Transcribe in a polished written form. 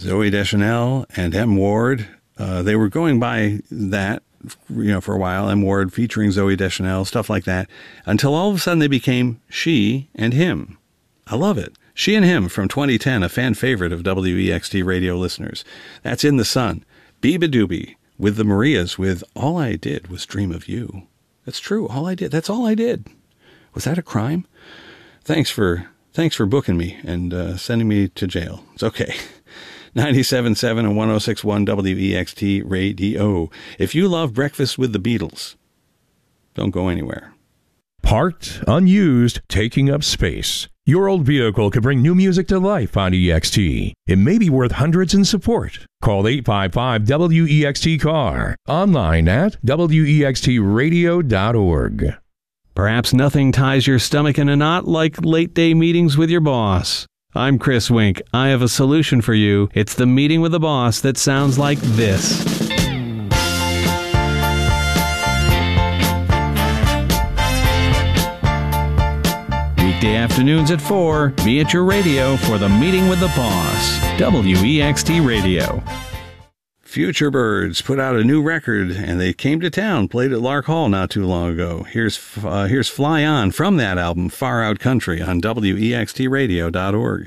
Zooey Deschanel and M. Ward. They were going by that, for a while, M. Ward featuring Zooey Deschanel, stuff like that, until all of a sudden they became She and Him. I love it. She and Him from 2010, a fan favorite of WEXT radio listeners. That's In the Sun. Biba Doobie with the Marias with All I Did Was Dream of You. That's true. All I did. That's all I did. Was that a crime? Thanks for booking me and sending me to jail. It's okay. 97.7 and 106.1 WEXT Radio. If you love Breakfast with the Beatles, don't go anywhere. Parked, unused, taking up space. Your old vehicle could bring new music to life on EXT. It may be worth hundreds in support. Call 855-WEXT-CAR. Online at wextradio.org. Perhaps nothing ties your stomach in a knot like late-day meetings with your boss. I'm Chris Wink. I have a solution for you. It's the meeting with the boss that sounds like this. Weekday afternoons at 4, be at your radio for the meeting with the boss. WEXT Radio. Future Birds put out a new record, and they came to town, played at Lark Hall not too long ago. Here's Fly On from that album, Far Out Country, on WEXTradio.org.